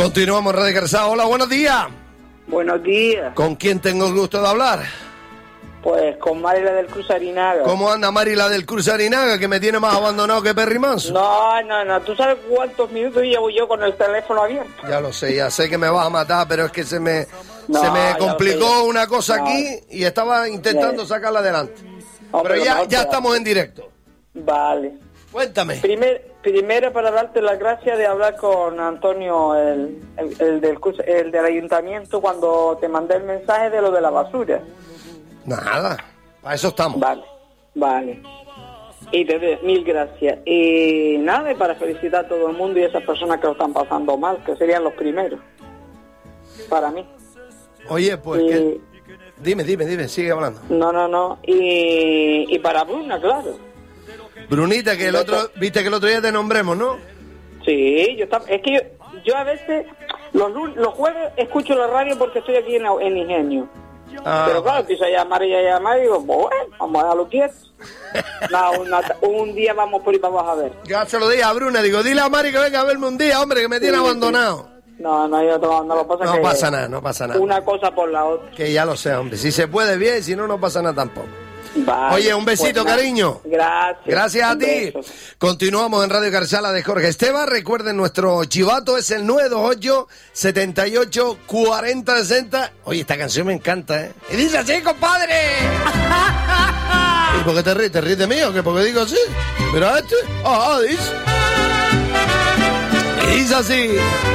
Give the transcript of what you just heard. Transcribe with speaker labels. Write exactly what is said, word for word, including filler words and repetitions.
Speaker 1: Continuamos, Radio Carrizal. Hola, buenos días.
Speaker 2: Buenos días.
Speaker 1: ¿Con quién tengo el gusto de hablar?
Speaker 2: Pues con Marila del Cruz Arinaga.
Speaker 1: ¿Cómo anda Marila del Cruz Arinaga, que me tiene más abandonado que Perry Manso?
Speaker 2: No, no, no. ¿Tú sabes cuántos minutos llevo yo con el teléfono abierto?
Speaker 1: Ya lo sé, ya sé que me vas a matar, pero es que se me,
Speaker 2: no,
Speaker 1: se me complicó una cosa
Speaker 2: no.
Speaker 1: aquí y estaba intentando
Speaker 2: yeah.
Speaker 1: sacarla adelante.
Speaker 2: Hombre,
Speaker 1: pero ya, ya estamos en directo.
Speaker 2: Vale.
Speaker 1: Cuéntame.
Speaker 2: Primer, primero para darte las gracias de hablar con Antonio, el, el, el, del, el del ayuntamiento, cuando te mandé el mensaje de lo de la basura.
Speaker 1: Nada, para eso estamos.
Speaker 2: Vale, vale. Y te doy mil gracias. Y nada, y para felicitar a todo el mundo y a esas personas que lo están pasando mal, que serían los primeros, para mí.
Speaker 1: Oye, pues,
Speaker 2: y,
Speaker 1: que... dime, dime, dime, sigue hablando.
Speaker 2: No, no, no. Y, y para Bruna, claro.
Speaker 1: Brunita, que el otro, viste que el otro día te nombremos, ¿no?
Speaker 2: Sí, yo tam- es que yo, yo a veces, los, los jueves escucho la radio porque estoy aquí en, en Ingenio. Ah. Pero claro, empiezo a llamar y a llamar y digo, bueno, vamos a dejarlo quieto. No, una, un día vamos por ahí, vamos a ver.
Speaker 1: Ya se lo dije a Bruna, digo, dile a Mari que venga a verme un día, hombre, que me tiene sí, abandonado.
Speaker 2: Sí. No, no hay otro, no lo pasa
Speaker 1: No
Speaker 2: que
Speaker 1: pasa nada, no pasa nada.
Speaker 2: Una cosa por la otra.
Speaker 1: Que ya lo sé, hombre, si se puede bien, si no, no pasa nada tampoco.
Speaker 2: Vale,
Speaker 1: oye, un besito,
Speaker 2: pues
Speaker 1: cariño.
Speaker 2: Gracias.
Speaker 1: Gracias a ti. Beso. Continuamos en Radio Carrizal de Jorge Esteva. Recuerden, nuestro chivato es el nueve dos ocho, siete ocho, cuatro cero sesenta. Oye, esta canción me encanta, ¿eh? Y dice así, compadre. ¿Y por qué te ríes? ¿Te ríes de mí o qué? ¿Por qué digo así? Mira este. Ah, dice. Y dice así.